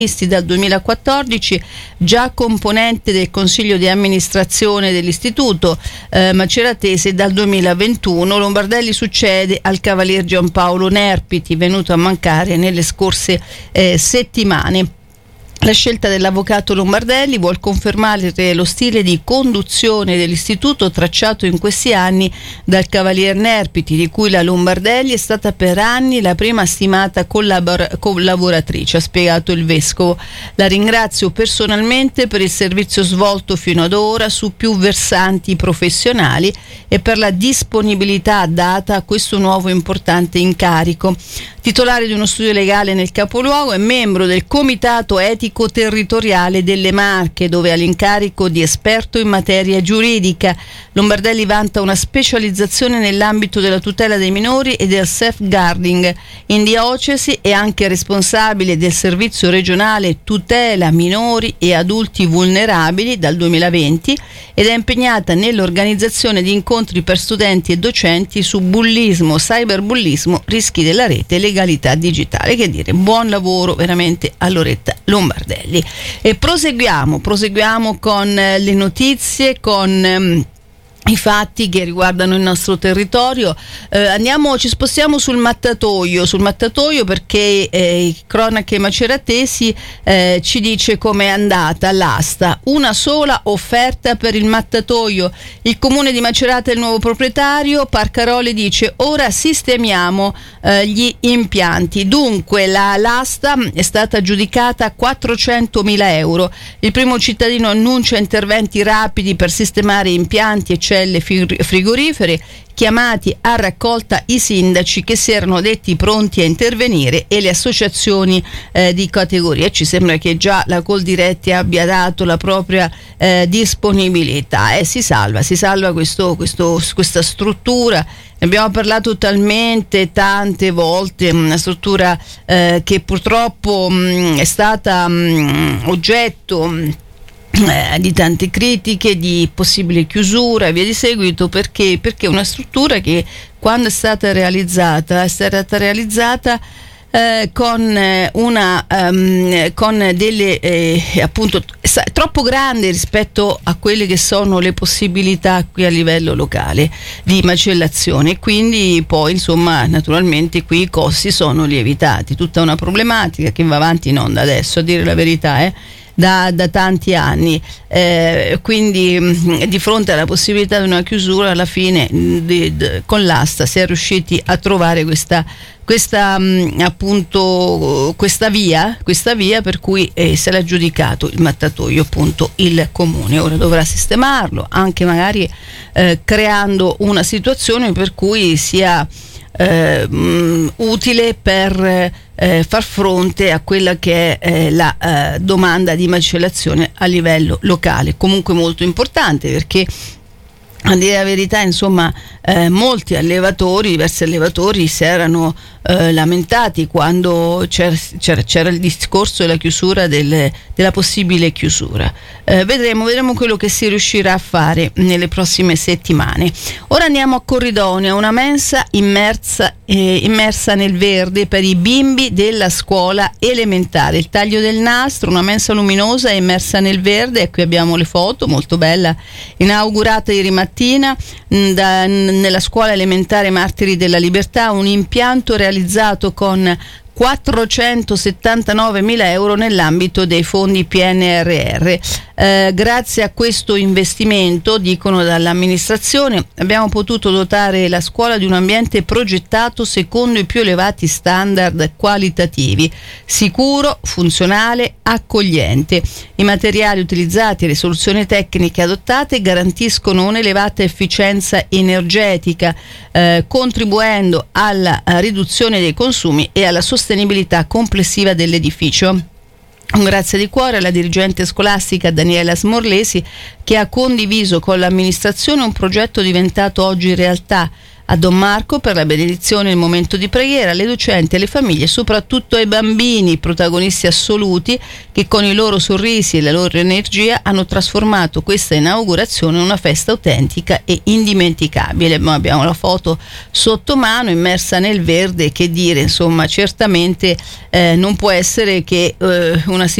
dal 2014, già componente del consiglio di amministrazione dell'istituto maceratese dal 2021. Lombardelli succede al cavalier Giampaolo Nerpiti, venuto a mancare nelle scorse settimane. La scelta dell'avvocato Lombardelli vuol confermare lo stile di conduzione dell'istituto tracciato in questi anni dal cavalier Nerpiti, di cui la Lombardelli è stata per anni la prima stimata collaboratrice, ha spiegato il vescovo. La ringrazio personalmente per il servizio svolto fino ad ora su più versanti professionali e per la disponibilità data a questo nuovo importante incarico. Titolare di uno studio legale nel capoluogo, è membro del Comitato Etico Territoriale delle Marche, dove ha l'incarico di esperto in materia giuridica. Lombardelli vanta una specializzazione nell'ambito della tutela dei minori e del safeguarding. In diocesi è anche responsabile del servizio regionale tutela minori e adulti vulnerabili dal 2020 ed è impegnata nell'organizzazione di incontri per studenti e docenti su bullismo, cyberbullismo, rischi della rete e legalità digitale. Che dire, buon lavoro veramente a Loretta Lombardelli. E proseguiamo con le notizie, con i fatti che riguardano il nostro territorio. Ci spostiamo sul mattatoio perché Cronache Maceratesi ci dice com'è andata l'asta. Una sola offerta per il mattatoio. Il comune di Macerata è il nuovo proprietario. Parcaroli dice: ora sistemiamo gli impianti. Dunque l'asta è stata aggiudicata a 400.000 euro. Il primo cittadino annuncia interventi rapidi per sistemare impianti e celle frigorifere. Chiamati a raccolta i sindaci che si erano detti pronti a intervenire e le associazioni di categoria. Ci sembra che già la Coldiretti abbia dato la propria disponibilità. Si salva questa struttura. Ne abbiamo parlato tante volte, una struttura che purtroppo è stata oggetto di tante critiche, di possibile chiusura e via di seguito, perché è una struttura che quando è stata realizzata con delle appunto troppo grande rispetto a quelle che sono le possibilità qui a livello locale di macellazione, quindi poi insomma naturalmente qui i costi sono lievitati. Tutta una problematica che va avanti non da adesso, a dire la verità, da tanti anni, quindi di fronte alla possibilità di una chiusura, alla fine con l'asta si è riusciti a trovare questa via per cui se l'ha giudicato il mattatoio, appunto il comune. Ora dovrà sistemarlo, anche magari creando una situazione per cui sia utile per far fronte a quella che è la domanda di macellazione a livello locale. Comunque molto importante, perché a dire la verità, insomma, molti diversi allevatori si erano lamentati quando c'era il discorso della chiusura, della possibile chiusura. Vedremo quello che si riuscirà a fare nelle prossime settimane. Ora andiamo a Corridonia, una mensa immersa nel verde per i bimbi della scuola elementare. Il taglio del nastro, una mensa luminosa e immersa nel verde, e qui abbiamo le foto, molto bella, inaugurata ieri mattina nella scuola elementare Martiri della Libertà, un impianto realizzato con 479.000 euro nell'ambito dei fondi PNRR. Grazie a questo investimento, dicono dall'amministrazione, abbiamo potuto dotare la scuola di un ambiente progettato secondo i più elevati standard qualitativi, sicuro, funzionale, accogliente. I materiali utilizzati e le soluzioni tecniche adottate garantiscono un'elevata efficienza energetica, contribuendo alla riduzione dei consumi e alla sostenibilità complessiva dell'edificio. Un grazie di cuore alla dirigente scolastica Daniela Smorlesi, che ha condiviso con l'amministrazione un progetto diventato oggi realtà, a Don Marco per la benedizione e il momento di preghiera, alle docenti, alle famiglie e soprattutto ai bambini, protagonisti assoluti, che con i loro sorrisi e la loro energia hanno trasformato questa inaugurazione in una festa autentica e indimenticabile. Ma abbiamo la foto sotto mano, immersa nel verde, che dire, insomma, certamente non può essere che una